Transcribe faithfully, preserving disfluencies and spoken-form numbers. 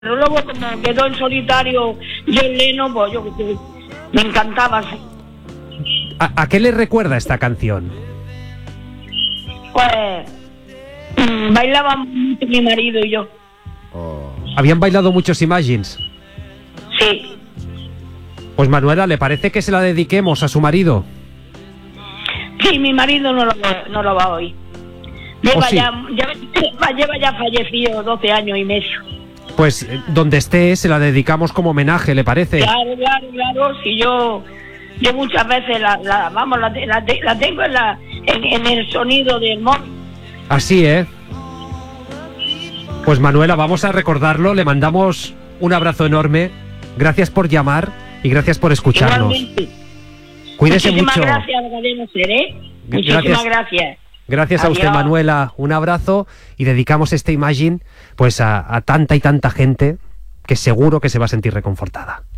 Pero luego como quedó en solitario John Lennon, pues yo que sé, me encantaba así. ¿A, ¿A qué le recuerda esta canción? Pues mmm, bailábamos mucho mi marido y yo. Oh. ¿Habían bailado muchos Imagines? Sí. Pues Manuela, ¿le parece que se la dediquemos a su marido? Sí, mi marido no lo, no lo va a oír. Lleva, ¿Oh, sí? ya, ya, lleva ya fallecido doce años y medio. Pues eh, donde esté se la dedicamos como homenaje, ¿le parece? Claro, claro, claro. Si yo, yo muchas veces la, la vamos, la, la, la tengo en, la, en, en el sonido del móvil. Así, ¿eh? Pues Manuela, vamos a recordarlo, le mandamos un abrazo enorme. Gracias por llamar y gracias por escucharnos. Igualmente. Cuídese Muchísimas mucho. gracias, Cadena Ser, ¿eh? Muchísimas Gracias. gracias. Gracias a Adiós. usted, Manuela. Un abrazo y dedicamos este Imagine pues a, a tanta y tanta gente que seguro que se va a sentir reconfortada.